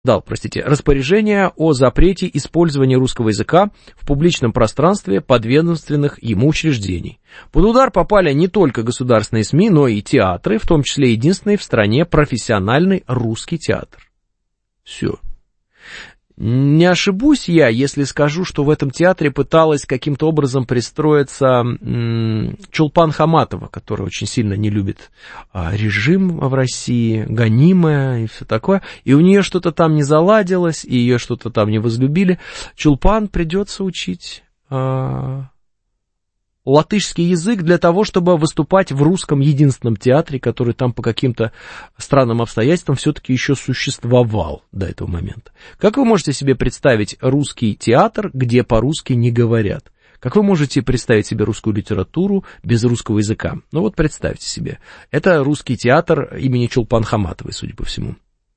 распоряжение о запрете использования русского языка в публичном пространстве подведомственных ему учреждений. Под удар попали не только государственные СМИ, но и театры, в том числе единственный в стране профессиональный русский театр. Все. Не ошибусь я, если скажу, что в этом театре пыталась каким-то образом пристроиться Чулпан Хаматова, которая очень сильно не любит режим в России, гонимая и все такое, и у нее что-то там не заладилось, и ее что-то там не возлюбили. Чулпан придется учить латышский язык для того, чтобы выступать в русском единственном театре, который там по каким-то странным обстоятельствам все-таки еще существовал до этого момента. Как вы можете себе представить русский театр, где по-русски не говорят? Как вы можете представить себе русскую литературу без русского языка? Ну вот представьте себе. Это русский театр имени Чулпан Хаматовой, судя по всему.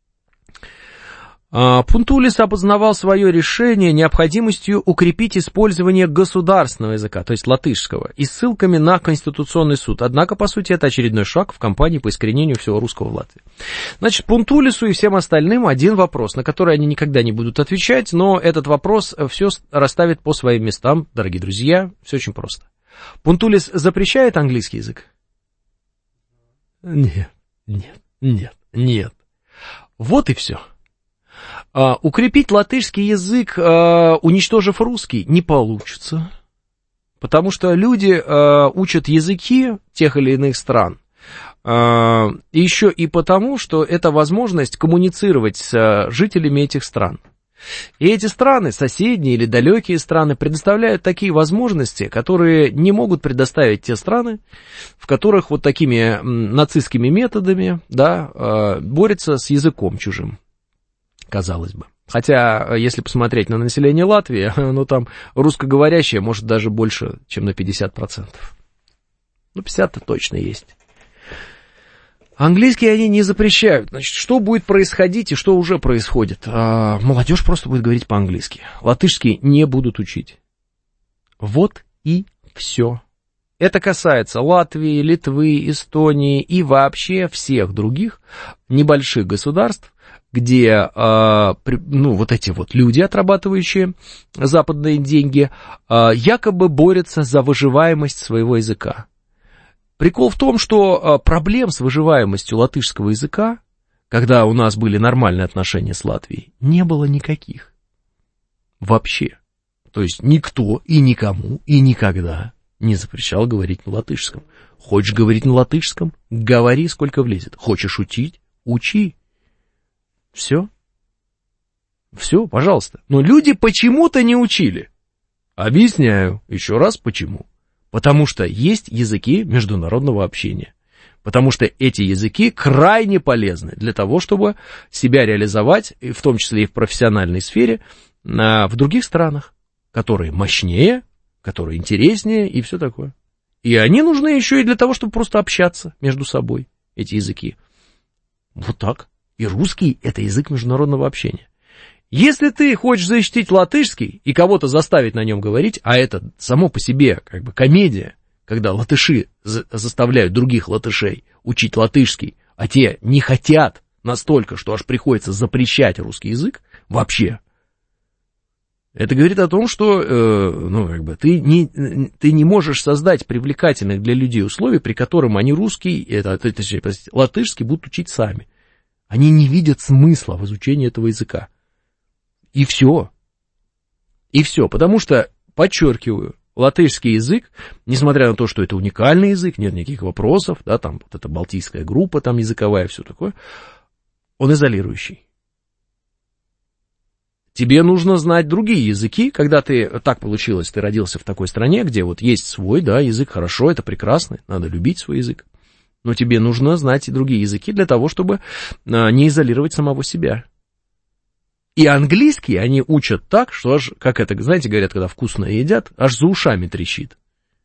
Фунтулис обосновал свое решение необходимостью укрепить использование государственного языка, то есть латышского, и ссылками на Конституционный суд. Однако, по сути, это очередной шаг в кампании по искоренению всего русского в Латвии. Значит, Фунтулису и всем остальным один вопрос, на который они никогда не будут отвечать, но этот вопрос все расставит по своим местам, дорогие друзья, все очень просто. Фунтулис запрещает английский язык? Нет. Вот и все. Укрепить латышский язык, уничтожив русский, не получится, потому что люди учат языки тех или иных стран, еще и потому, что это возможность коммуницировать с жителями этих стран. И эти страны, соседние или далекие страны, предоставляют такие возможности, которые не могут предоставить те страны, в которых вот такими нацистскими методами, да, борются с языком чужим. Казалось бы. Хотя, если посмотреть на население Латвии, ну там русскоговорящее может даже больше, чем на 50%. Ну, 50-то точно есть. Английский они не запрещают. Значит, что будет происходить и что уже происходит? Молодежь просто будет говорить по-английски. Латышский не будут учить. Вот и все. Это касается Латвии, Литвы, Эстонии и вообще всех других небольших государств, где, вот эти вот люди, отрабатывающие западные деньги, якобы борются за выживаемость своего языка. Прикол в том, что проблем с выживаемостью латышского языка, когда у нас были нормальные отношения с Латвией, не было никаких. Вообще. То есть никто и никому и никогда не запрещал говорить на латышском. Хочешь говорить на латышском? Говори, сколько влезет. Хочешь учить? Учи. Все, пожалуйста. Но люди почему-то не учили. Объясняю еще раз почему. Потому что есть языки международного общения. Потому что эти языки крайне полезны для того, чтобы себя реализовать, в том числе и в профессиональной сфере, в других странах, которые мощнее, которые интереснее и все такое. И они нужны еще и для того, чтобы просто общаться между собой, эти языки. Вот так. И русский — это язык международного общения. Если ты хочешь защитить латышский и кого-то заставить на нем говорить, а это само по себе как бы комедия, когда латыши заставляют других латышей учить латышский, а те не хотят настолько, что аж приходится запрещать русский язык вообще, это говорит о том, что ты не можешь создать привлекательных для людей условий, при котором они латышский будут учить сами. Они не видят смысла в изучении этого языка. И все. Потому что, подчеркиваю, латышский язык, несмотря на то, что это уникальный язык, нет никаких вопросов, да, там вот эта балтийская группа, там языковая, все такое, он изолирующий. Тебе нужно знать другие языки, когда так получилось, ты родился в такой стране, где вот есть свой, да, язык, хорошо, это прекрасно, надо любить свой язык. Но тебе нужно знать и другие языки для того, чтобы не изолировать самого себя. И английский они учат так, что аж, как это, знаете, говорят, когда вкусно едят, аж за ушами трещит.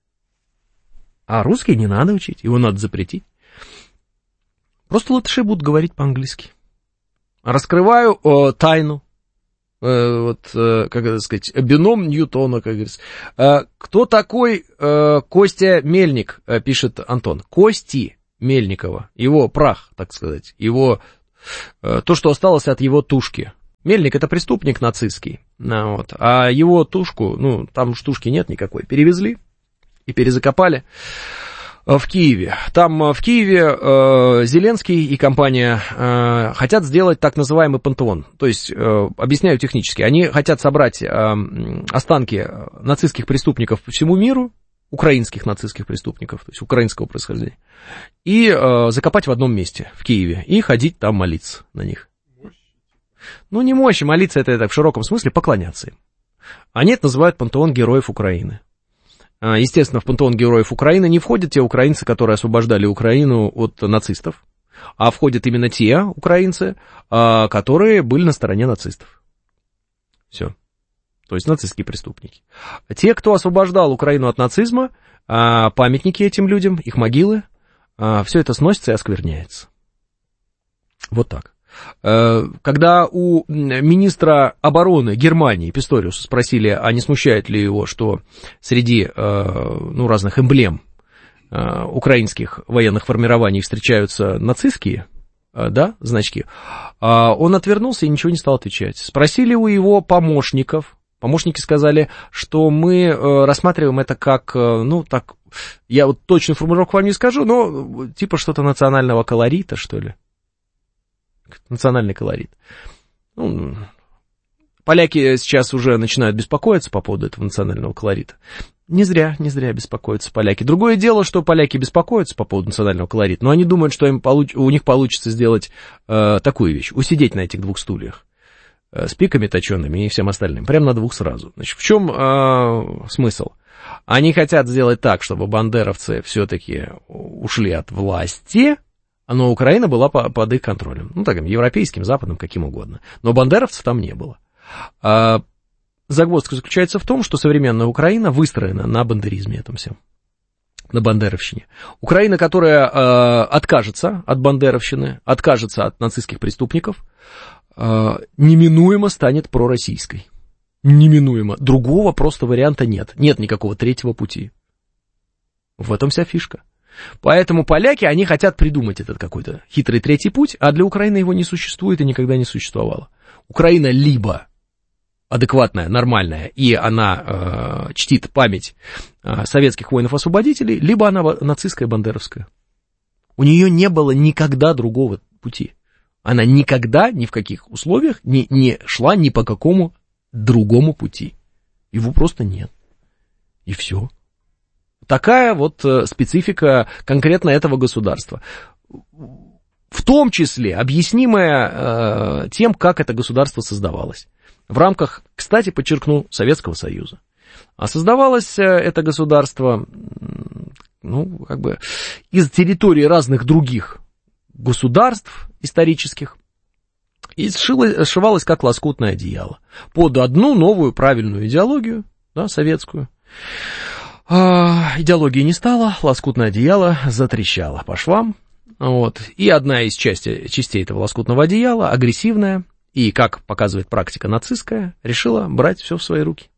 А русский не надо учить, его надо запретить. Просто латыши будут говорить по-английски. Раскрываю тайну. Как это сказать, бином Ньютона, как говорится. Кто такой Костя Мельник, пишет Антон. Кости Мельникова, его прах, так сказать, его, то, что осталось от его тушки. Мельник — это преступник нацистский, вот, а его тушку, ну, там уж тушки нет никакой, перевезли и перезакопали в Киеве. Там в Киеве Зеленский и компания хотят сделать так называемый пантеон. То есть, объясняю технически, они хотят собрать останки нацистских преступников по всему миру, украинских нацистских преступников, то есть украинского происхождения, и закопать в одном месте, в Киеве, и ходить там молиться на них. Ну, не мощь, молиться это в широком смысле, поклоняться им. Они это называют пантеон героев Украины. Естественно, в пантеон героев Украины не входят те украинцы, которые освобождали Украину от нацистов, а входят именно те украинцы, которые были на стороне нацистов. Все. То есть нацистские преступники. Те, кто освобождал Украину от нацизма, памятники этим людям, их могилы, все это сносится и оскверняется. Вот так. Когда у министра обороны Германии Писториуса спросили, а не смущает ли его, что среди разных эмблем украинских военных формирований встречаются нацистские, да, значки, он отвернулся и ничего не стал отвечать. Спросили у его помощников, помощники сказали, что мы рассматриваем это как, так, я вот точную формулировку вам не скажу, но типа что-то национального колорита, что ли. Национальный колорит. Поляки сейчас уже начинают беспокоиться по поводу этого национального колорита. Не зря беспокоятся поляки. Другое дело, что поляки беспокоятся по поводу национального колорита, но они думают, что у них получится сделать такую вещь, усидеть на этих двух стульях с пиками точеными и всем остальным, прямо на двух сразу. Значит, в чем смысл? Они хотят сделать так, чтобы бандеровцы все-таки ушли от власти, но Украина была под их контролем. Ну, так, европейским, западным, каким угодно. Но бандеровцев там не было. Загвоздка заключается в том, что современная Украина выстроена на бандеризме этом всем. На бандеровщине. Украина, которая откажется от бандеровщины, откажется от нацистских преступников, неминуемо станет пророссийской. Неминуемо. Другого просто варианта нет. Нет никакого третьего пути. В этом вся фишка. Поэтому поляки, они хотят придумать этот какой-то хитрый третий путь, а для Украины его не существует и никогда не существовало. Украина либо адекватная, нормальная, и она чтит память советских воинов-освободителей, либо она нацистская, бандеровская. У нее не было никогда другого пути. Она никогда, ни в каких условиях не шла ни по какому другому пути. Его просто нет. И все. Такая вот специфика конкретно этого государства. В том числе объяснимая тем, как это государство создавалось. В рамках, кстати, подчеркну, Советского Союза. А создавалось это государство, из территории разных других государств исторических. И сшивалось как лоскутное одеяло. Под одну новую правильную идеологию, да, советскую. Идеологии не стало, лоскутное одеяло затрещало по швам. Вот. И одна из частей этого лоскутного одеяла, агрессивная, и, как показывает практика нацистская, решила брать все в свои руки.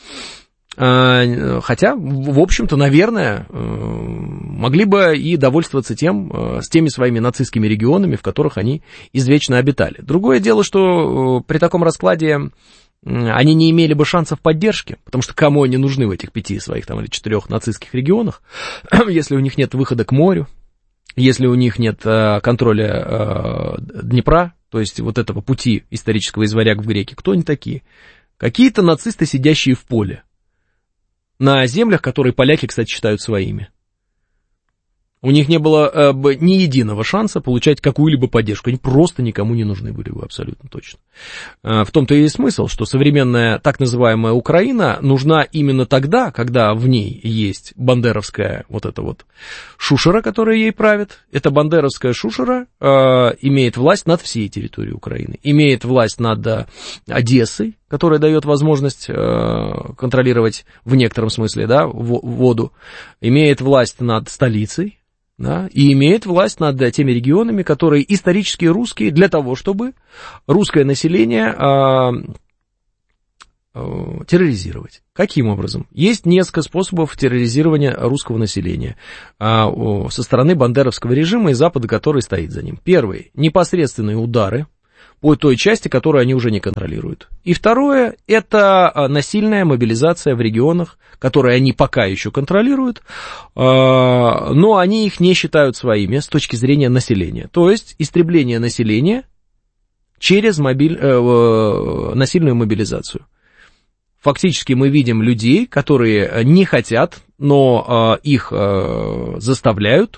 Хотя, в общем-то, наверное, могли бы и довольствоваться с теми своими нацистскими регионами, в которых они извечно обитали. Другое дело, что при таком раскладе они не имели бы шансов поддержки, потому что кому они нужны в этих 5 своих или 4 нацистских регионах, если у них нет выхода к морю, если у них нет контроля Днепра, то есть вот этого пути исторического из варяг в греки. Кто они такие? Какие-то нацисты, сидящие в поле, на землях, которые поляки, кстати, считают своими. У них не было ни единого шанса получать какую-либо поддержку. Они просто никому не нужны были бы, абсолютно точно. В том-то и смысл, что современная так называемая Украина нужна именно тогда, когда в ней есть бандеровская вот эта вот шушера, которая ей правит. Эта бандеровская шушера имеет власть над всей территорией Украины. Имеет власть над Одессой, которая дает возможность контролировать в некотором смысле, да, воду. Имеет власть над столицей. Да, и имеет власть над теми регионами, которые исторически русские, для того, чтобы русское население терроризировать. Каким образом? Есть несколько способов терроризирования русского населения со стороны бандеровского режима и Запада, который стоит за ним. Первый – непосредственные удары по той части, которую они уже не контролируют. И второе, это насильная мобилизация в регионах, которые они пока еще контролируют, но они их не считают своими с точки зрения населения. То есть истребление населения через насильную мобилизацию. Фактически мы видим людей, которые не хотят, но их заставляют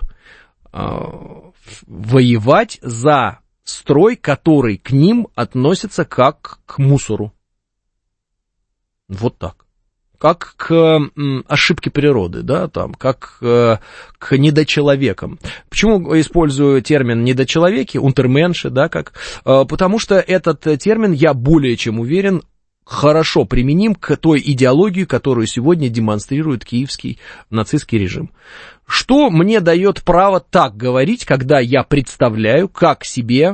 воевать за строй, который к ним относится как к мусору. Вот так. Как к ошибке природы, да, там, как к недочеловекам. Почему использую термин недочеловеки, унтерменши, да, как? Потому что этот термин, я более чем уверен, хорошо применим к той идеологии, которую сегодня демонстрирует киевский нацистский режим. Что мне дает право так говорить, когда я представляю, как себе,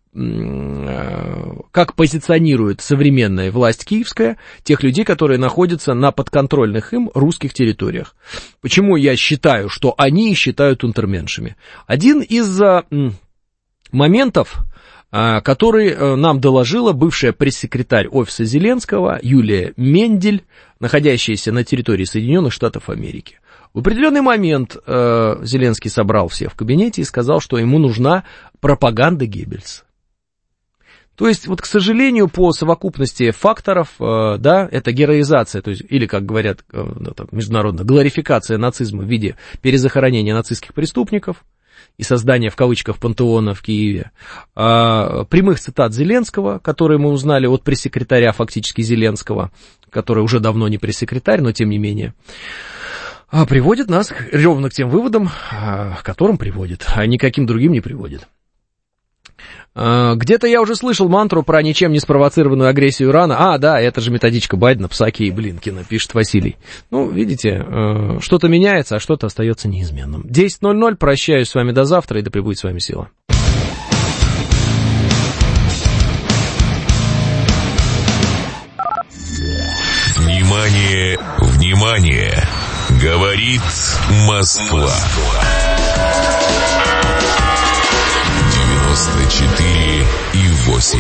как позиционирует современная власть киевская тех людей, которые находятся на подконтрольных им русских территориях? Почему я считаю, что они считают унтерменшами? Один из моментов, который нам доложила бывшая пресс-секретарь офиса Зеленского Юлия Мендель, находящаяся на территории Соединенных Штатов Америки. В определенный момент Зеленский собрал всех в кабинете и сказал, что ему нужна пропаганда Геббельса. То есть, вот, к сожалению, по совокупности факторов, да, это героизация, то есть, или, как говорят международно, глорификация нацизма в виде перезахоронения нацистских преступников и создания, в кавычках, пантеона в Киеве, прямых цитат Зеленского, которые мы узнали от пресс-секретаря, фактически Зеленского, который уже давно не пресс-секретарь, но тем не менее, приводит нас ровно к тем выводам, к которым приводит, а никаким другим не приводит. Где-то я уже слышал мантру про ничем не спровоцированную агрессию Ирана. Да, это же методичка Байдена, Псаки и Блинкина, пишет Василий. Ну, видите, что-то меняется, а что-то остается неизменным. 10:00, прощаюсь с вами до завтра, и да пребудет с вами сила. Внимание, внимание! Говорит Москва. 94,8.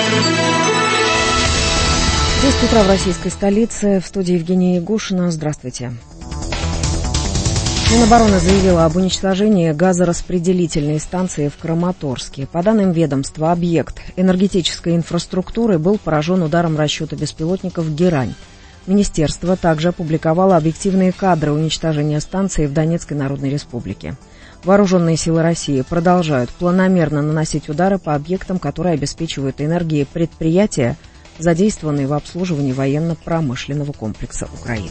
10 утра в российской столице. В студии Евгения Ягушина. Здравствуйте. Минобороны заявила об уничтожении газораспределительной станции в Краматорске. По данным ведомства, объект энергетической инфраструктуры был поражен ударом расчета беспилотников «Герань». Министерство также опубликовало объективные кадры уничтожения станции в Донецкой Народной Республике. Вооруженные силы России продолжают планомерно наносить удары по объектам, которые обеспечивают энергией предприятия, задействованные в обслуживании военно-промышленного комплекса Украины.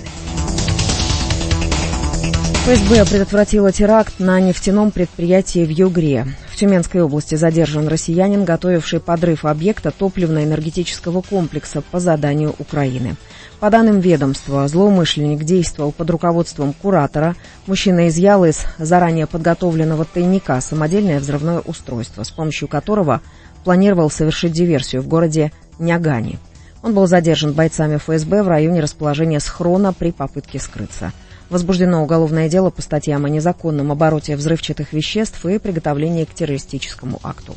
ФСБ предотвратила теракт на нефтяном предприятии в Югре. В Тюменской области задержан россиянин, готовивший подрыв объекта топливно-энергетического комплекса по заданию Украины. По данным ведомства, злоумышленник действовал под руководством куратора. Мужчина изъял из заранее подготовленного тайника самодельное взрывное устройство, с помощью которого планировал совершить диверсию в городе Нягани. Он был задержан бойцами ФСБ в районе расположения схрона при попытке скрыться. Возбуждено уголовное дело по статьям о незаконном обороте взрывчатых веществ и приготовлении к террористическому акту.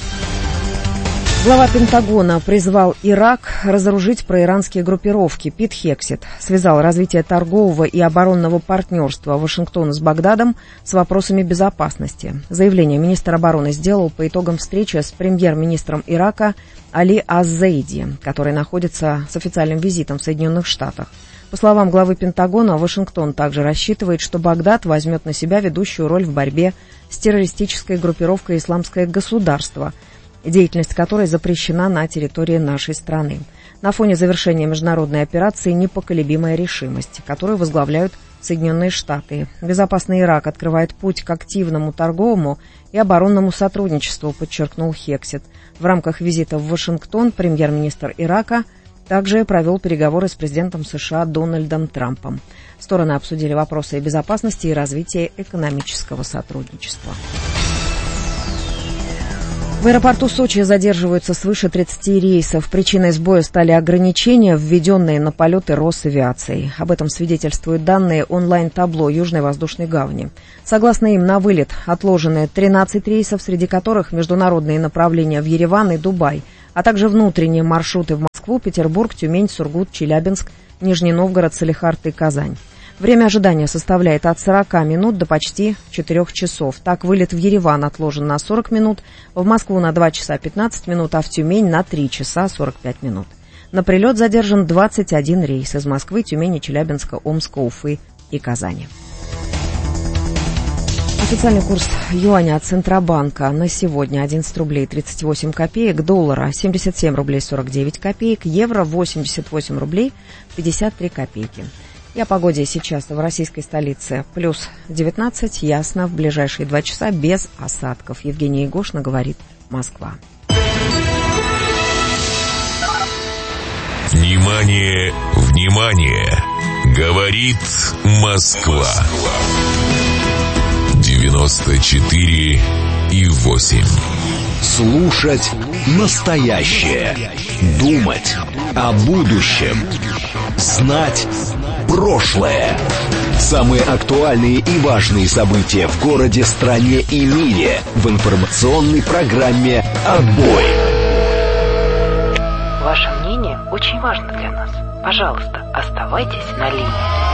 Глава Пентагона призвал Ирак разоружить проиранские группировки. Пит Хексет связал развитие торгового и оборонного партнерства Вашингтона с Багдадом с вопросами безопасности. Заявление министр обороны сделал по итогам встречи с премьер-министром Ирака Али Аз-Зейди, который находится с официальным визитом в Соединенных Штатах. По словам главы Пентагона, Вашингтон также рассчитывает, что Багдад возьмет на себя ведущую роль в борьбе с террористической группировкой «Исламское государство», деятельность которой запрещена на территории нашей страны. На фоне завершения международной операции непоколебимая решимость, которую возглавляют Соединенные Штаты. Безопасный Ирак открывает путь к активному торговому и оборонному сотрудничеству, подчеркнул Хексет. В рамках визита в Вашингтон премьер-министр Ирака также провел переговоры с президентом США Дональдом Трампом. Стороны обсудили вопросы безопасности и развития экономического сотрудничества. В аэропорту Сочи задерживаются свыше 30 рейсов. Причиной сбоя стали ограничения, введенные на полеты Росавиацией. Об этом свидетельствуют данные онлайн-табло Южной воздушной гавани. Согласно им, на вылет отложены 13 рейсов, среди которых международные направления в Ереван и Дубай. а также внутренние маршруты в Москву, Петербург, Тюмень, Сургут, Челябинск, Нижний Новгород, Салехард и Казань. Время ожидания составляет от 40 минут до почти 4 часов. Так, вылет в Ереван отложен на 40 минут, в Москву на 2 часа 15 минут, а в Тюмень на 3 часа 45 минут. На прилет задержан 21 рейс из Москвы, Тюмени, Челябинска, Омска, Уфы и Казани. Официальный курс юаня от Центробанка на сегодня 11 рублей 38 копеек, доллара 77 рублей 49 копеек, евро 88 рублей 53 копейки. И о погоде сейчас в российской столице. Плюс 19, ясно, в ближайшие 2 часа без осадков. Евгения Егошина говорит, Москва. Внимание, внимание! Говорит Москва. 94,8. Слушать настоящее. Думать о будущем. Знать прошлое. Самые актуальные и важные события в городе, стране и мире в информационной программе «Отбой». Ваше мнение очень важно для нас. Пожалуйста, оставайтесь на линии.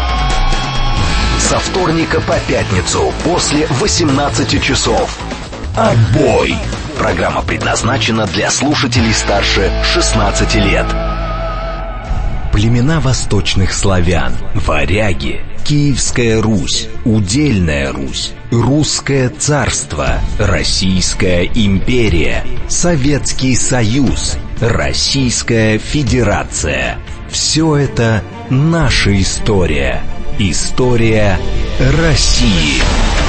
Со вторника по пятницу после 18 часов. «Отбой». Программа предназначена для слушателей старше 16 лет. Племена восточных славян, варяги, Киевская Русь, Удельная Русь, Русское царство, Российская империя, Советский Союз, Российская Федерация. Все это наша история. История России.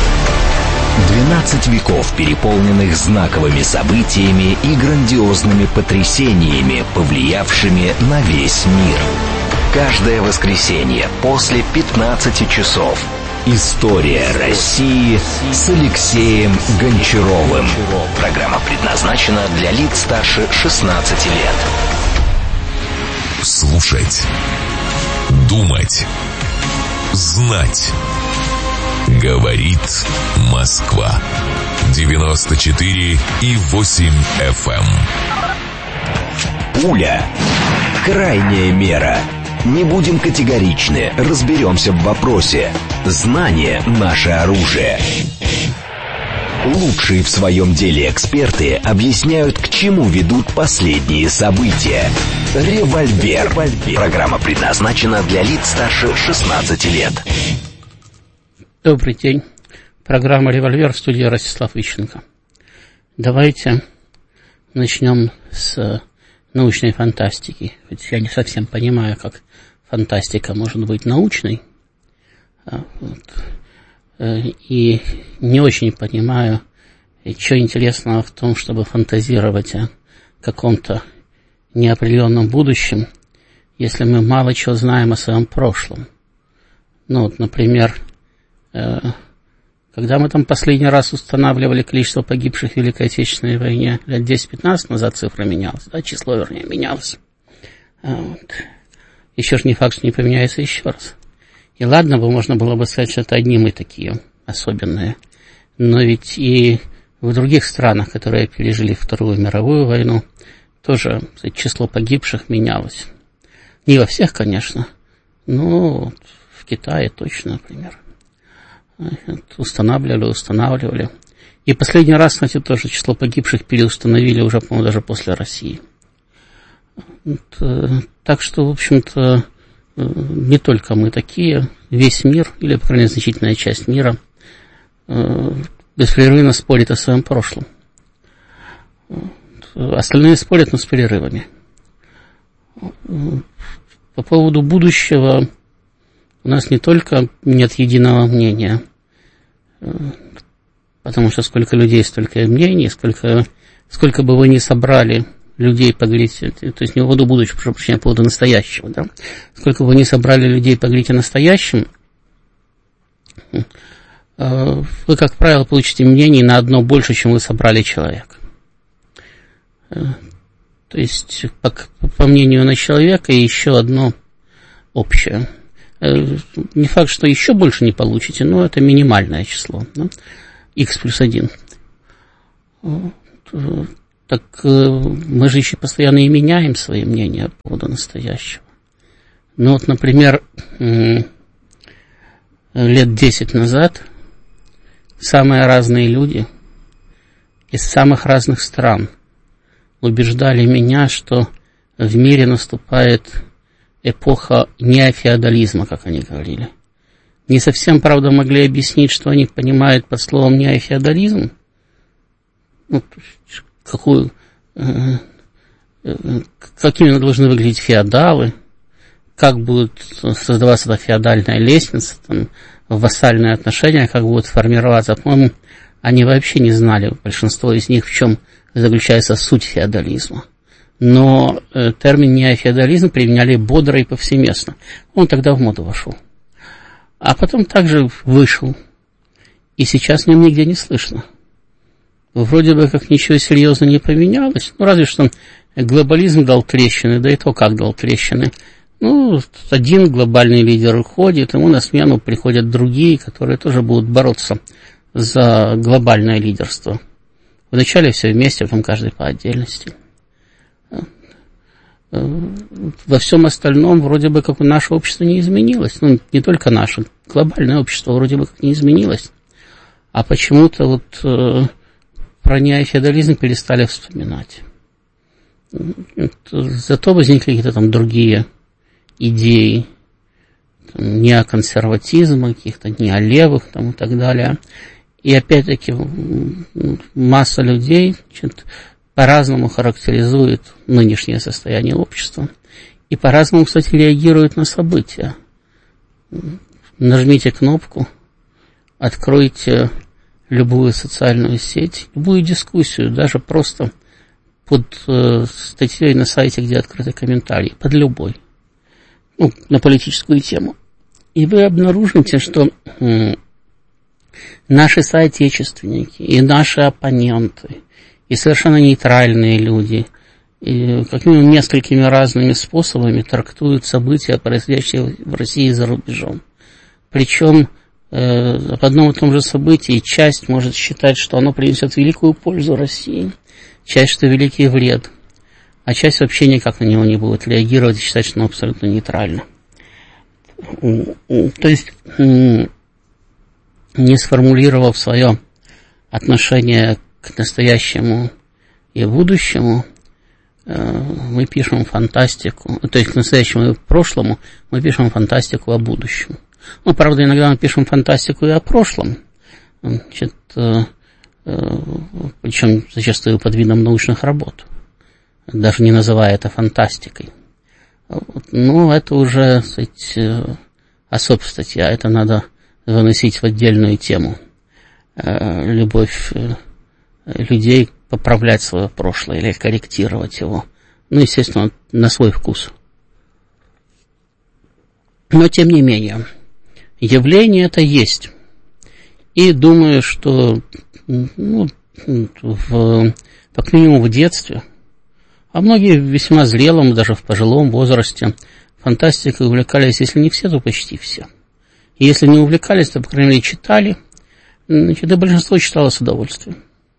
12 веков, переполненных знаковыми событиями и грандиозными потрясениями, повлиявшими на весь мир. Каждое воскресенье после 15 часов. История России с Алексеем Гончаровым. Программа предназначена для лиц старше 16 лет. Слушать. Думать. Знать. Говорит Москва. 94,8 FM. Пуля. Крайняя мера. Не будем категоричны, разберемся в вопросе. Знание – наше оружие. Лучшие в своем деле эксперты объясняют, к чему ведут последние события. «Револьвер». Программа предназначена для лиц старше 16 лет. Добрый день. Программа «Револьвер», в студии Ростислав Ищенко. Давайте начнем с научной фантастики. Ведь я не совсем понимаю, как фантастика может быть научной. И не очень понимаю, что интересного в том, чтобы фантазировать о каком-то неопределенном будущем, если мы мало чего знаем о своем прошлом. Ну вот, например, когда мы там последний раз устанавливали количество погибших в Великой Отечественной войне, лет 10-15 назад цифра менялась, да, число, вернее, менялось. Вот. Еще ж не факт, что не поменяется еще раз. И ладно бы, можно было бы сказать, что это одни мы такие особенные. Но ведь и в других странах, которые пережили Вторую мировую войну, тоже, кстати, число погибших менялось. Не во всех, конечно, но в Китае точно, например. Устанавливали. И последний раз, кстати, тоже число погибших переустановили уже, по-моему, даже после России. Так что, в общем-то, не только мы такие, весь мир, или, по крайней мере, значительная часть мира, беспрерывно спорит о своем прошлом. Остальные спорят, но с перерывами. По поводу будущего у нас не только нет единого мнения, потому что сколько людей, столько и мнений, сколько бы вы ни собрали людей поговорить, то есть не по поводу будущего, прошу прощения, по поводу настоящего, да, сколько бы вы ни собрали людей поговорить о настоящем, вы, как правило, получите мнений на одно больше, чем вы собрали человек. То есть, по мнению на человека, еще одно общее. Не факт, что еще больше не получите, но это минимальное число. Да? X+1. Так мы же еще постоянно и меняем свои мнения по поводу настоящего. Ну вот, например, лет 10 назад самые разные люди из самых разных стран убеждали меня, что в мире наступает эпоха неофеодализма, как они говорили. Не совсем, правда, могли объяснить, что они понимают под словом неофеодализм. Ну, как именно должны выглядеть феодалы, как будет создаваться эта феодальная лестница, там, вассальные отношения, как будут формироваться. По-моему, они вообще не знали, большинство из них, в чем заключается суть феодализма. Но термин неофеодализм применяли бодро и повсеместно. Он тогда в моду вошел. А потом также вышел. И сейчас о нем нигде не слышно. Вроде бы как ничего серьезно не поменялось. Ну, разве что глобализм дал трещины, да и то как дал трещины. Ну, один глобальный лидер уходит, ему на смену приходят другие, которые тоже будут бороться за глобальное лидерство. Вначале все вместе, потом каждый по отдельности. Во всем остальном вроде бы как наше общество не изменилось. Ну, не только наше, глобальное общество вроде бы как не изменилось. А почему-то вот про неофеодализм перестали вспоминать. Зато возникли какие-то там другие идеи неоконсерватизма, каких-то неолевых там и так далее. И опять-таки масса людей по-разному характеризует нынешнее состояние общества. И по-разному, кстати, реагирует на события. Нажмите кнопку, откройте любую социальную сеть, любую дискуссию, даже просто под статьей на сайте, где открыты комментарии, под любой, ну, на политическую тему. И вы обнаружите, что наши соотечественники и наши оппоненты, и совершенно нейтральные люди, и как минимум несколькими разными способами трактуют события, происходящие в России и за рубежом. Причем об одном и том же событии часть может считать, что оно принесет великую пользу России, часть, что великий вред, а часть вообще никак на него не будет реагировать и считать, что оно абсолютно нейтрально. То есть, не сформулировав свое отношение к настоящему и будущему, мы пишем фантастику, то есть к настоящему и прошлому мы пишем фантастику о будущем. Ну, правда, иногда мы пишем фантастику и о прошлом, значит, причем зачастую под видом научных работ, даже не называя это фантастикой. Но это уже, кстати, особая статья, это надо выносить в отдельную тему. Любовь людей поправлять свое прошлое или корректировать его. Ну, естественно, на свой вкус. Но, тем не менее, явление это есть. И думаю, что ну, как минимум в детстве, а многие в весьма зрелом, даже в пожилом возрасте, фантастикой увлекались, если не все, то почти все. И если не увлекались, то, по крайней мере, читали. Значит, да большинство читало с удовольствием.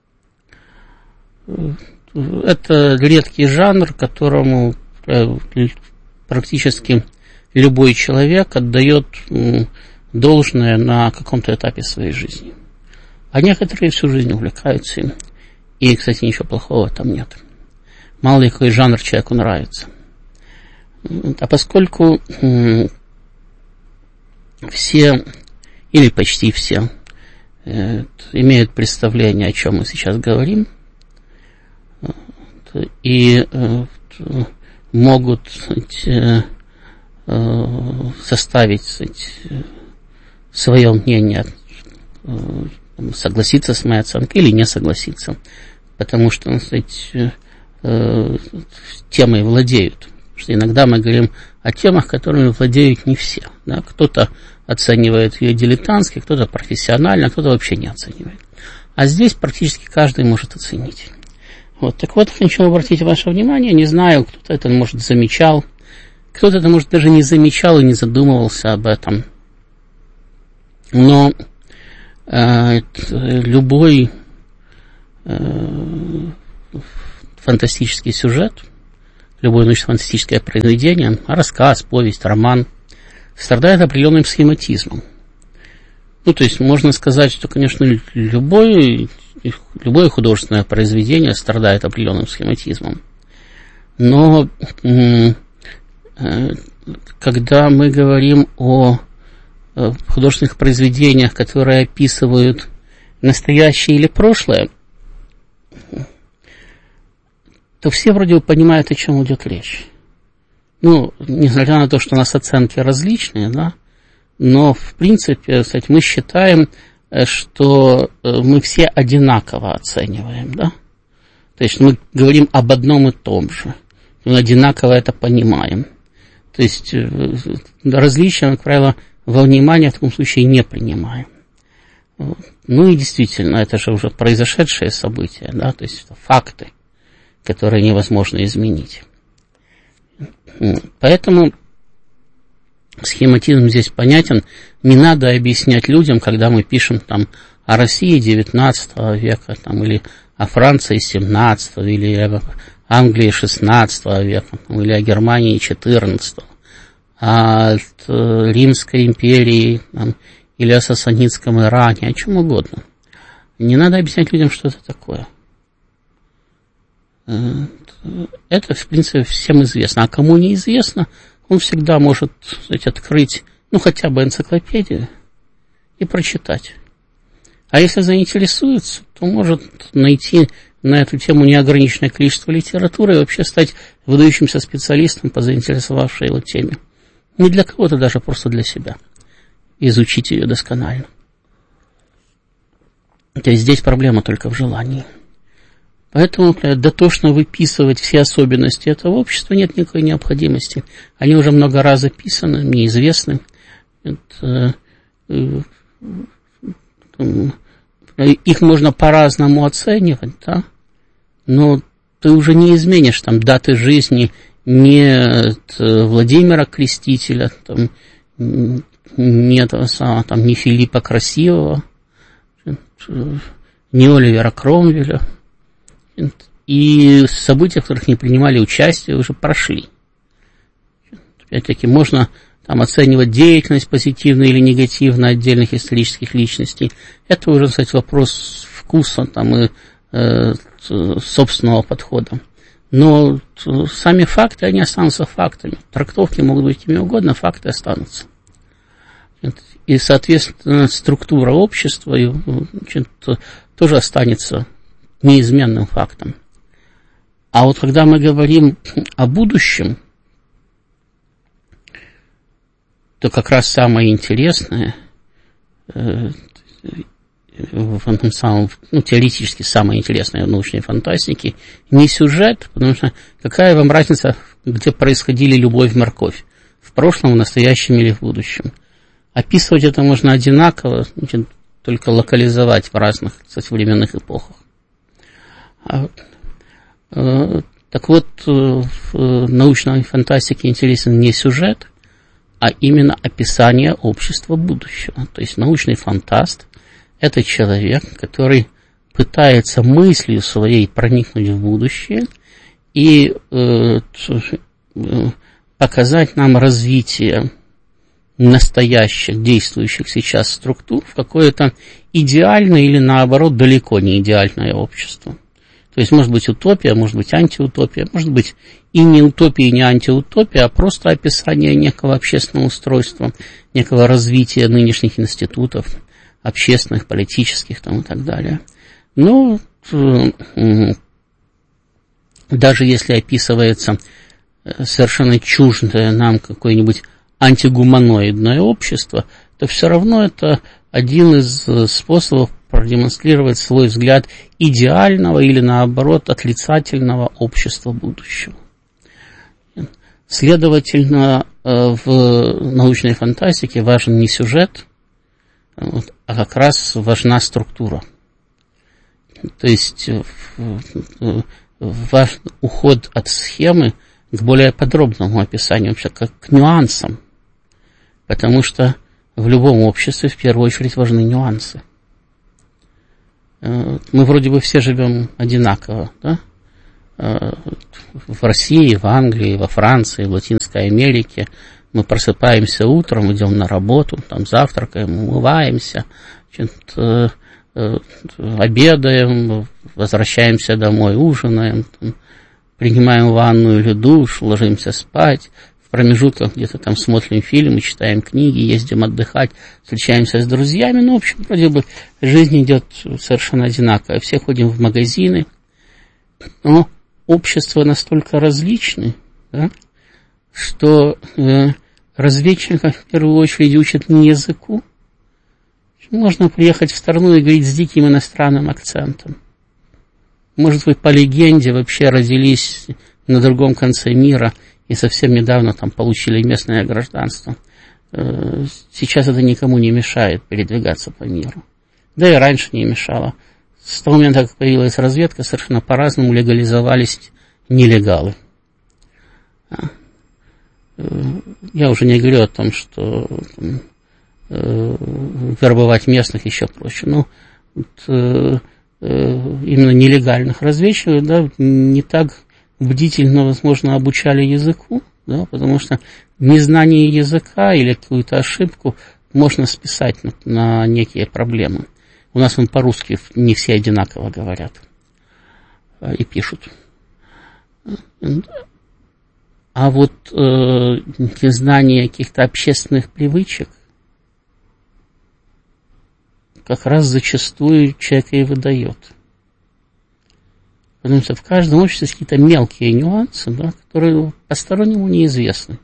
Это редкий жанр, которому практически любой человек отдает должное на каком-то этапе своей жизни. А некоторые всю жизнь увлекаются им. И, кстати, ничего плохого там нет. Мало ли какой жанр человеку нравится. А поскольку все, или почти все, имеют представление, о чем мы сейчас говорим, и могут составить свое мнение, согласиться с моей оценкой или не согласиться, потому что, темой владеют. Потому что иногда мы говорим о темах, которыми владеют не все. Да? Кто-то оценивает ее дилетантски, кто-то профессионально, кто-то вообще не оценивает. А здесь практически каждый может оценить. Вот. Так вот, хочу обратить ваше внимание, не знаю, кто-то это, может, замечал, кто-то это, может, даже не замечал и не задумывался об этом. Но любой фантастический сюжет, любое научно-фантастическое произведение, рассказ, повесть, роман, страдает определенным схематизмом. Ну, то есть можно сказать, что, конечно, любое художественное произведение страдает определенным схематизмом. Но когда мы говорим о художественных произведениях, которые описывают настоящее или прошлое, то все вроде бы понимают, о чем идет речь. Ну, несмотря на то, что у нас оценки различные, да, но, в принципе, кстати, мы считаем, что мы все одинаково оцениваем, да. То есть мы говорим об одном и том же, мы одинаково это понимаем. То есть различия, как правило, во внимание в таком случае не принимаем. Ну и действительно, это же уже произошедшие события, да, то есть это факты, которые невозможно изменить. Поэтому схематизм здесь понятен. Не надо объяснять людям, когда мы пишем там о России XIX века, там, или о Франции XVII, или о Англии XVI века, там, или о Германии XIV, о Римской империи, там, или о Сасанидском Иране, о чем угодно. Не надо объяснять людям, что это такое. Это, в принципе, всем известно. А кому неизвестно, он всегда может, сказать, открыть, ну, хотя бы энциклопедию и прочитать. А если заинтересуется, то может найти на эту тему неограниченное количество литературы и вообще стать выдающимся специалистом по заинтересовавшей его теме. Не для кого-то, даже просто для себя. Изучить ее досконально. То есть здесь проблема только в желании. Поэтому дотошно выписывать все особенности этого общества нет никакой необходимости. Они уже много раз описаны, мне известны. Их можно по-разному оценивать, да? Но ты уже не изменишь там даты жизни ни Владимира Крестителя, там, ни Филиппа Красивого, ни Оливера Кромвеля. И события, в которых не принимали участие, уже прошли. Опять-таки, можно там оценивать деятельность позитивно или негативно отдельных исторических личностей. Это уже, кстати, вопрос вкуса там, и собственного подхода. Но сами факты, они останутся фактами. Трактовки могут быть какими угодно, факты останутся. И, соответственно, структура общества тоже останется неизменным фактом. А вот когда мы говорим о будущем, то как раз самое интересное, в этом самом, теоретически самое интересное в научной фантастике, не сюжет, потому что какая вам разница, где происходили любовь и морковь, в прошлом, в настоящем или в будущем. Описывать это можно одинаково, только локализовать в разных, кстати, временных эпохах. Так вот, в научной фантастике интересен не сюжет, а именно описание общества будущего. То есть научный фантаст – это человек, который пытается мыслью своей проникнуть в будущее и показать нам развитие настоящих, действующих сейчас структур в какое-то идеальное или, наоборот, далеко не идеальное общество. То есть, может быть, утопия, может быть, антиутопия, может быть, и не утопия, и не антиутопия, а просто описание некого общественного устройства, некого развития нынешних институтов, общественных, политических там, и так далее. Но даже если описывается совершенно чуждое нам какое-нибудь антигуманоидное общество, то все равно это один из способов продемонстрировать свой взгляд идеального или, наоборот, отрицательного общества будущего. Следовательно, в научной фантастике важен не сюжет, а как раз важна структура. То есть важен уход от схемы к более подробному описанию, вообще как к нюансам, потому что в любом обществе в первую очередь важны нюансы. Мы вроде бы все живем одинаково, да? в России, в Англии, во Франции, в Латинской Америке мы просыпаемся утром, идем на работу, там завтракаем, умываемся, обедаем, возвращаемся домой, ужинаем, там, принимаем ванну или душ, ложимся спать, в промежутках где-то там смотрим фильмы, читаем книги, ездим отдыхать, встречаемся с друзьями, ну, в общем, вроде бы жизнь идет совершенно одинаково, все ходим в магазины, но общества настолько различны, да, что разведчиков в первую очередь учат не языку. Можно приехать в страну и говорить с диким иностранным акцентом. Может, вы по легенде вообще родились на другом конце мира и совсем недавно там получили местное гражданство. Сейчас это никому не мешает передвигаться по миру. Да и раньше не мешало. С того момента, как появилась разведка, совершенно по-разному легализовались нелегалы. Я уже не говорю о том, что вербовать местных еще проще. Но именно нелегальных разведчиков, да, не так бдительно, возможно, обучали языку, да, потому что незнание языка или какую-то ошибку можно списать на некие проблемы. У нас по-русски не все одинаково говорят и пишут. А вот незнание каких-то общественных привычек как раз зачастую человека и выдает. Потому что в каждом обществе есть какие-то мелкие нюансы, да, которые постороннему неизвестны.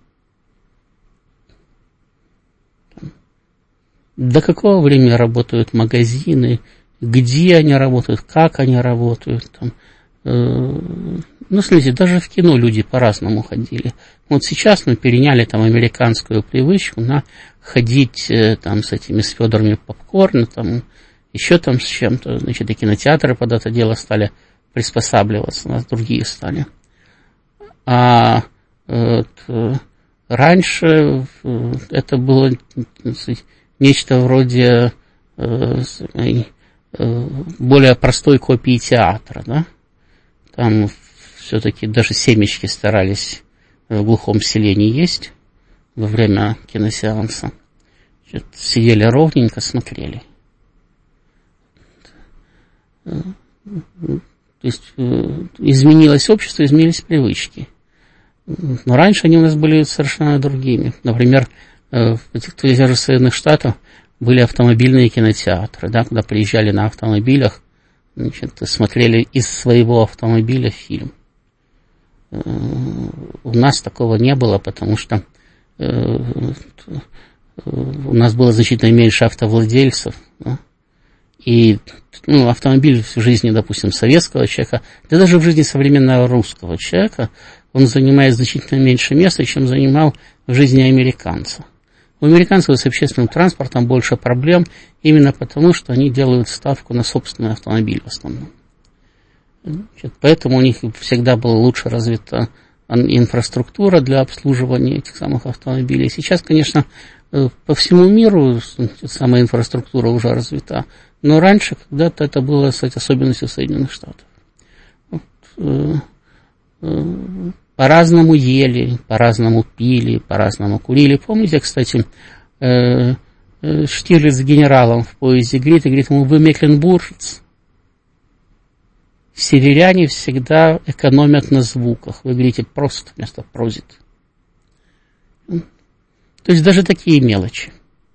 До какого времени работают магазины, где они работают, как они работают. Там, ну, смотрите, даже в кино люди по-разному ходили. Вот сейчас мы переняли там американскую привычку на ходить там с этими, с Федорами попкорна, там, еще там с чем-то. Значит, и кинотеатры под это дело стали приспосабливаться, у нас другие стали. А раньше это было, сказать, нечто вроде более простой копии театра, да? Там все-таки даже семечки старались в глухом селении есть во время киносеанса. Значит, сидели ровненько, смотрели. То есть изменилось общество, изменились привычки. Но раньше они у нас были совершенно другими. Например, в этих же Соединенных Штатах были автомобильные кинотеатры, да, куда приезжали на автомобилях, значит, смотрели из своего автомобиля фильм. У нас такого не было, потому что у нас было значительно меньше автовладельцев, да? И автомобиль в жизни, допустим, советского человека, да даже в жизни современного русского человека, он занимает значительно меньше места, чем занимал в жизни американца. У американцев с общественным транспортом больше проблем, именно потому, что они делают ставку на собственный автомобиль в основном. Поэтому у них всегда была лучше развита инфраструктура для обслуживания этих самых автомобилей. Сейчас, конечно, по всему миру самая инфраструктура уже развита, но раньше когда-то это было, кстати, особенностью Соединенных Штатов. По-разному ели, по-разному пили, по-разному курили. Помните, кстати, Штирлиц с генералом в поезде говорит ему: вы мекленбуржец. Северяне всегда экономят на звуках. Вы говорите просто вместо прозит. То есть даже такие мелочи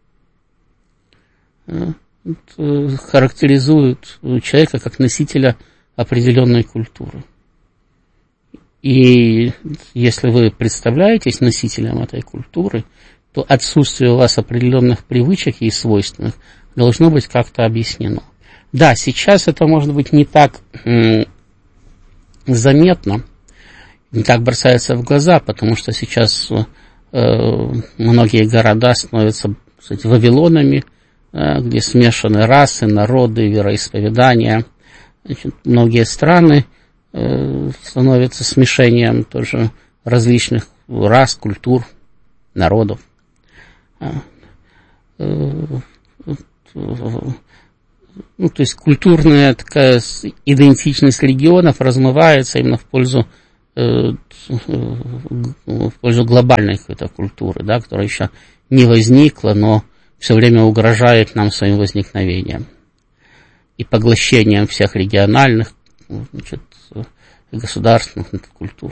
характеризуют человека как носителя определенной культуры. И если вы представляетесь носителем этой культуры, то отсутствие у вас определенных привычек и свойственных должно быть как-то объяснено. Да, сейчас это может быть не так заметно, не так бросается в глаза, потому что сейчас многие города становятся, кстати, вавилонами, где смешаны расы, народы, вероисповедания. Значит, многие страны становятся смешением тоже различных рас, культур, народов. то есть культурная такая идентичность регионов размывается именно в пользу глобальной какой-то культуры, да, которая еще не возникла, но все время угрожает нам своим возникновением и поглощением всех региональных, значит, государственных культур.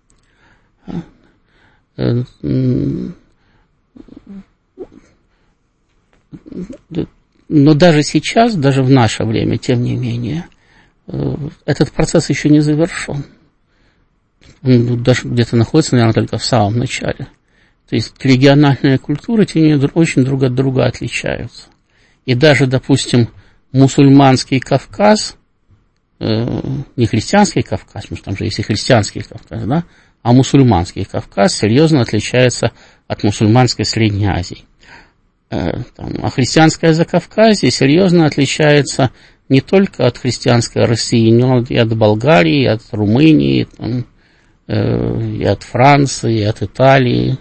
Но даже сейчас, даже в наше время, тем не менее, этот процесс еще не завершен. Он даже где-то находится, наверное, только в самом начале. То есть региональные культуры, тем не менее, очень друг от друга отличаются. И даже, допустим, мусульманский Кавказ, не христианский Кавказ, потому что там же есть и христианский Кавказ, да, а мусульманский Кавказ серьезно отличается от мусульманской Средней Азии. А христианское Закавказье серьезно отличается не только от христианской России, но и от Болгарии, и от Румынии, там, и от Франции, и от Италии.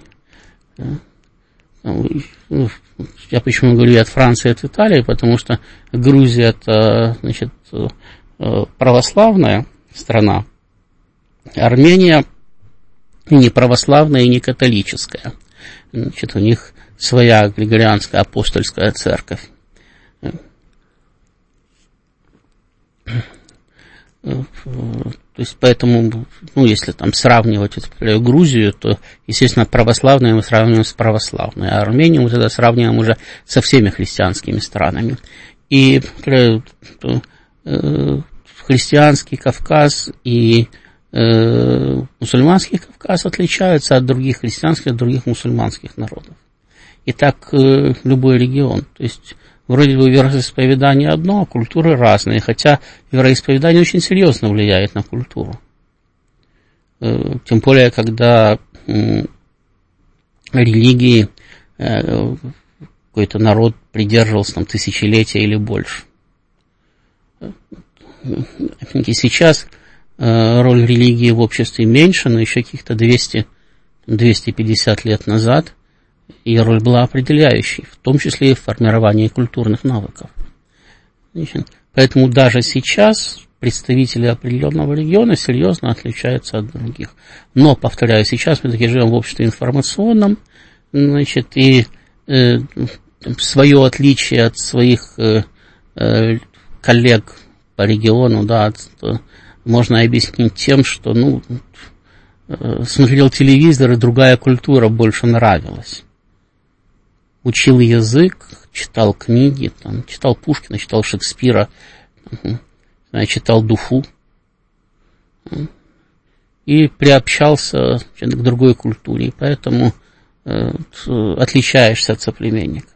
Я почему говорю и от Франции, и от Италии, потому что Грузия – это, значит, православная страна, Армения не православная и не католическая. Значит, у них своя Григорианская апостольская церковь. То есть, поэтому, если там сравнивать, например, Грузию, то, естественно, православную мы сравниваем с православной, а Армению мы тогда сравниваем уже со всеми христианскими странами. И христианский Кавказ и мусульманский Кавказ отличаются от других христианских, от других мусульманских народов. И так любой регион. То есть, вроде бы вероисповедание одно, а культуры разные, хотя вероисповедание очень серьезно влияет на культуру. Тем более, когда религии какой-то народ придерживался там тысячелетия или больше. Сейчас роль религии в обществе меньше, но еще каких-то 200-250 лет назад ее роль была определяющей, в том числе и в формировании культурных навыков. Поэтому даже сейчас представители определенного региона серьезно отличаются от других. Но, повторяю, сейчас мы таки живем в обществе информационном, значит, и свое отличие от своих коллег по региону, да, можно объяснить тем, что, смотрел телевизор, и другая культура больше нравилась. Учил язык, читал книги, там, читал Пушкина, читал Шекспира, читал Дуфу. И приобщался к другой культуре, и поэтому отличаешься от соплеменников.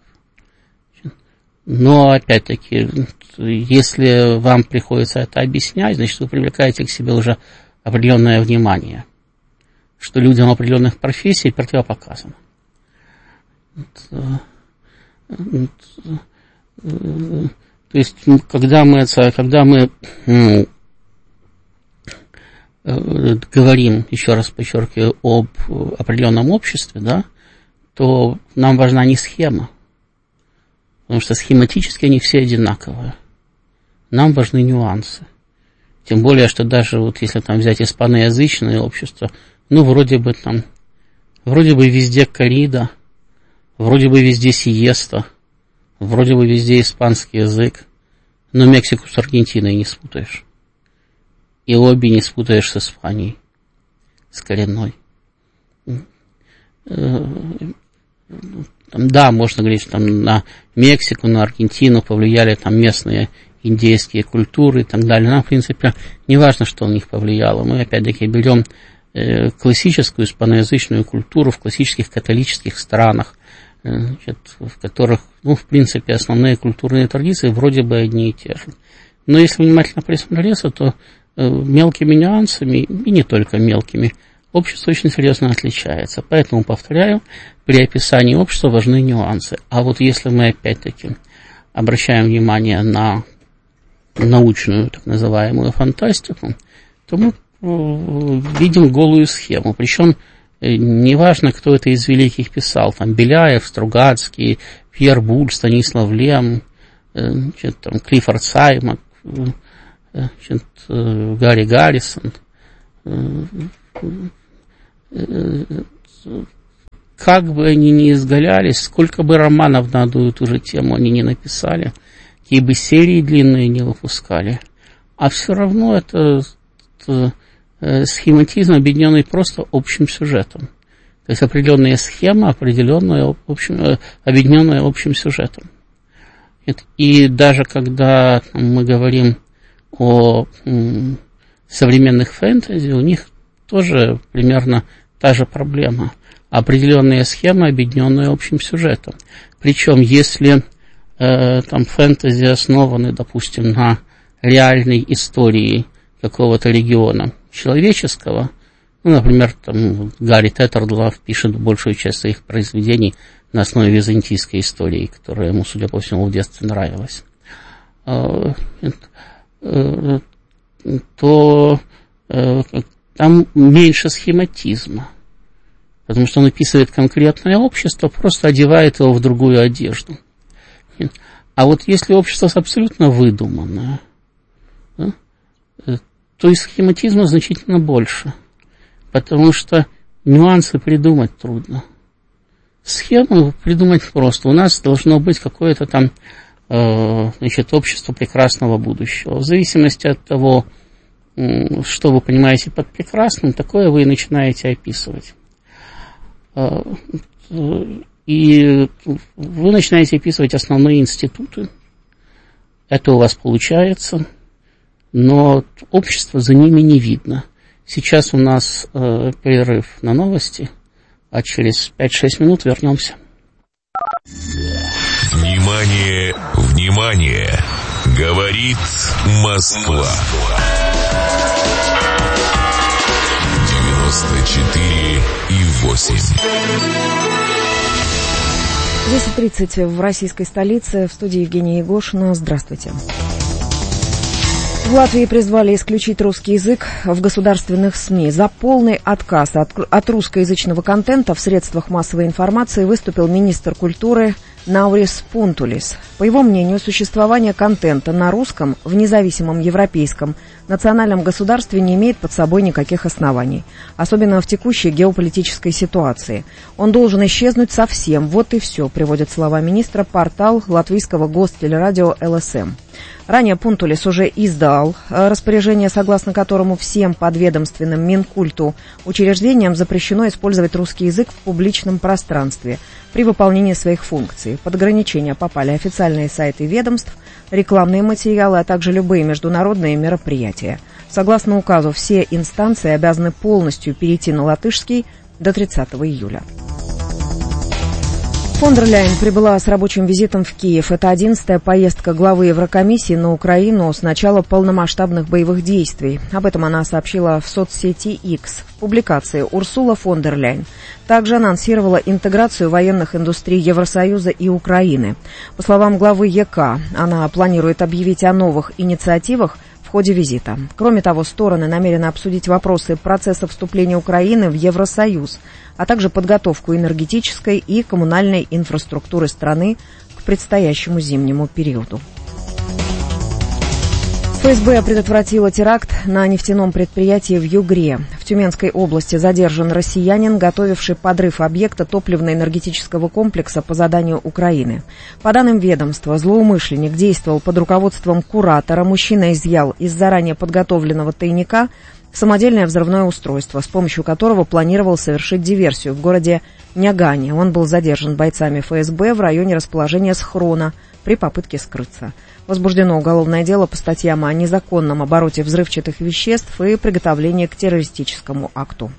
Но, опять-таки, если вам приходится это объяснять, значит, вы привлекаете к себе уже определенное внимание, что людям определенных профессий противопоказано. То есть, когда мы говорим, еще раз подчеркиваю, об определенном обществе, да, то нам важна не схема, потому что схематически они все одинаковые. Нам важны нюансы. Тем более, что даже вот если там взять испаноязычное общество, вроде бы везде коррида, вроде бы везде сиеста, вроде бы везде испанский язык, но Мексику с Аргентиной не спутаешь. И обе не спутаешь с Испанией, с коренной. Да, можно говорить, что там на Мексику, на Аргентину повлияли там местные индейские культуры и так далее. Нам, в принципе, не важно, что на них повлияло. Мы, опять-таки, берем классическую испаноязычную культуру в классических католических странах, значит, в которых, в принципе, основные культурные традиции вроде бы одни и те же. Но если внимательно присмотреться, то мелкими нюансами, и не только мелкими, общество очень серьезно отличается. Поэтому, повторяю, при описании общества важны нюансы. А вот если мы, опять-таки, обращаем внимание на научную, так называемую, фантастику, то мы видим голую схему. Причем неважно, кто это из великих писал, там Беляев, Стругацкий, Пьер Буль, Станислав Лем, там, Клиффорд Саймак, Гарри Гаррисон. Как бы они ни изгалялись, сколько бы романов на одну и ту же тему они не написали, какие бы серии длинные не выпускали, а все равно это схематизм, объединенный просто общим сюжетом. То есть определенная схема, объединенная общим сюжетом. И даже когда мы говорим о современных фэнтези, у них тоже примерно та же проблема. Определенная схема, объединенная общим сюжетом. Причем, если там фэнтези основаны, допустим, на реальной истории какого-то региона человеческого, ну, например, там Гарри Теттердлав пишет большую часть своих произведений на основе византийской истории, которая ему, судя по всему, в детстве нравилась, то там меньше схематизма, потому что он описывает конкретное общество, просто одевает его в другую одежду. А вот если общество абсолютно выдуманное, да, то и схематизма значительно больше, потому что нюансы придумать трудно. Схему придумать просто. У нас должно быть какое-то там общество прекрасного будущего. В зависимости от того, что вы понимаете под прекрасным, такое вы и начинаете описывать. И вы начинаете описывать основные институты. Это у вас получается, но общество за ними не видно. Сейчас у нас перерыв на новости, а через 5-6 минут вернемся. Внимание, внимание! Говорит Москва. 94,8. 10:30 в российской столице. В студии Евгения Егошина. Здравствуйте. В Латвии призвали исключить русский язык в государственных СМИ. За полный отказ от русскоязычного контента в средствах массовой информации выступил министр культуры Наурис Пунтулис. По его мнению, существование контента на русском в независимом европейском национальном государстве не имеет под собой никаких оснований, особенно в текущей геополитической ситуации. Он должен исчезнуть совсем, вот и все, приводит слова министра портал латвийского гостелерадио ЛСМ. Ранее Пунтулис уже издал распоряжение, согласно которому всем подведомственным Минкульту учреждениям запрещено использовать русский язык в публичном пространстве при выполнении своих функций. Под ограничения попали официальные сайты ведомств, рекламные материалы, а также любые международные мероприятия. Согласно указу, все инстанции обязаны полностью перейти на латышский до 30 июля. Фон дер Ляйен прибыла с рабочим визитом в Киев. Это 11-я поездка главы Еврокомиссии на Украину с начала полномасштабных боевых действий. Об этом она сообщила в соцсети X. В публикации Урсула фон дер Ляйен также анонсировала интеграцию военных индустрий Евросоюза и Украины. По словам главы ЕК, она планирует объявить о новых инициативах в ходе визита. Кроме того, стороны намерены обсудить вопросы процесса вступления Украины в Евросоюз, а также подготовку энергетической и коммунальной инфраструктуры страны к предстоящему зимнему периоду. ФСБ предотвратила теракт на нефтяном предприятии в Югре. В Тюменской области задержан россиянин, готовивший подрыв объекта топливно-энергетического комплекса по заданию Украины. По данным ведомства, злоумышленник действовал под руководством куратора. Мужчина изъял из заранее подготовленного тайника самодельное взрывное устройство, с помощью которого планировал совершить диверсию в городе Нягане. Он был задержан бойцами ФСБ в районе расположения схрона при попытке скрыться. Возбуждено уголовное дело по статьям о незаконном обороте взрывчатых веществ и приготовлении к террористическому акту.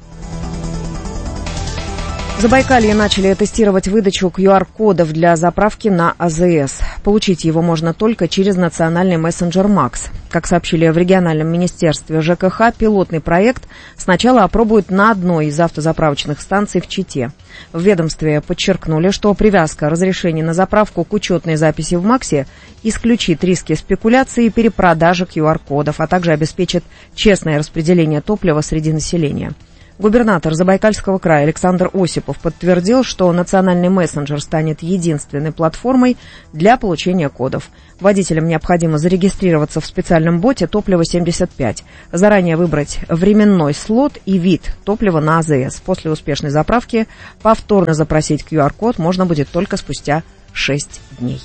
В Забайкалье начали тестировать выдачу QR-кодов для заправки на АЗС. Получить его можно только через национальный мессенджер МАКС. Как сообщили в региональном министерстве ЖКХ, пилотный проект сначала опробуют на одной из автозаправочных станций в Чите. В ведомстве подчеркнули, что привязка разрешений на заправку к учетной записи в МАКСе исключит риски спекуляции и перепродажи QR-кодов, а также обеспечит честное распределение топлива среди населения. Губернатор Забайкальского края Александр Осипов подтвердил, что национальный мессенджер станет единственной платформой для получения кодов. Водителям необходимо зарегистрироваться в специальном боте «Топливо-75», заранее выбрать временной слот и вид топлива на АЗС. После успешной заправки повторно запросить QR-код можно будет только спустя 6 дней.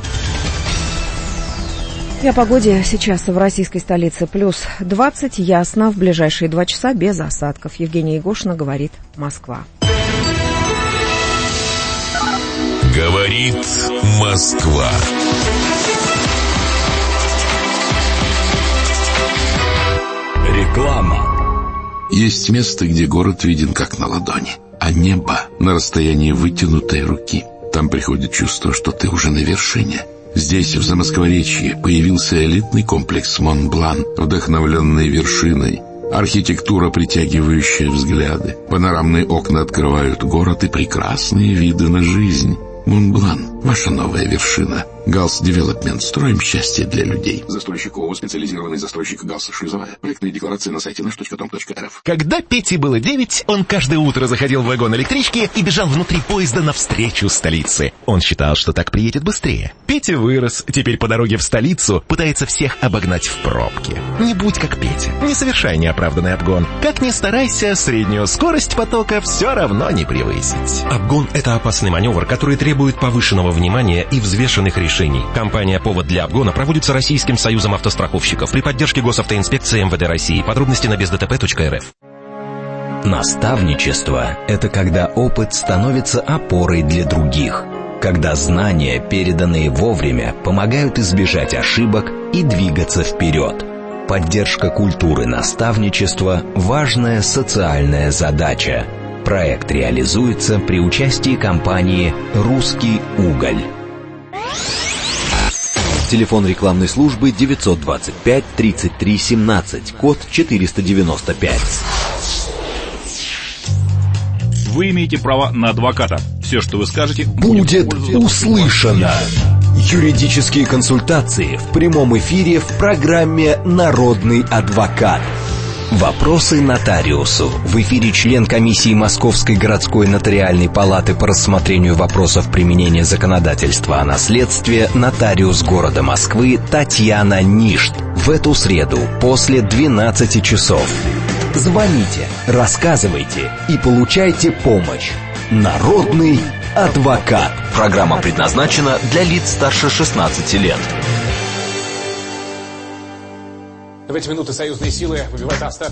И о погоде сейчас в российской столице плюс 20, ясно, в ближайшие 2 часа без осадков. Евгения Егошина, говорит Москва. Говорит Москва. Реклама. Есть место, где город виден как на ладони, а небо на расстоянии вытянутой руки. Там приходит чувство, что ты уже на вершине. Здесь, в Замоскворечье, появился элитный комплекс «Монблан», вдохновленный вершиной. Архитектура, притягивающая взгляды. Панорамные окна открывают город и прекрасные виды на жизнь. «Монблан» — ваша новая вершина. «Галс Девелопмент». Строим счастье для людей. Застройщик ООО «Специализированный застройщик Галс Шлюзовая». Проектные декларации на сайте nаш.com.рф. Когда Пете было 9, он каждое утро заходил в вагон электрички и бежал внутри поезда навстречу столице. Он считал, что так приедет быстрее. Петя вырос, теперь по дороге в столицу пытается всех обогнать в пробке. Не будь как Петя, не совершай неоправданный обгон. Как ни старайся, среднюю скорость потока все равно не превысить. Обгон — это опасный маневр, который требует повышенного внимания и взвешенных решений. Компания «Повод для обгона» проводится Российским союзом автостраховщиков при поддержке Госавтоинспекции МВД России. Подробности на бездтп.рф. Наставничество – это когда опыт становится опорой для других. Когда знания, переданные вовремя, помогают избежать ошибок и двигаться вперед. Поддержка культуры наставничества – важная социальная задача. Проект реализуется при участии компании «Русский уголь». Телефон рекламной службы 925 33 17, код 495. Вы имеете право на адвоката. Все, что вы скажете, будет услышано. Юридические консультации в прямом эфире в программе «Народный адвокат». Вопросы нотариусу. В эфире член комиссии Московской городской нотариальной палаты по рассмотрению вопросов применения законодательства о наследстве, нотариус города Москвы Татьяна Ништ. В эту среду после 12 часов. Звоните, рассказывайте и получайте помощь. Народный адвокат. Программа предназначена для лиц старше 16 лет. В эти минуты союзные силы выбивают остатки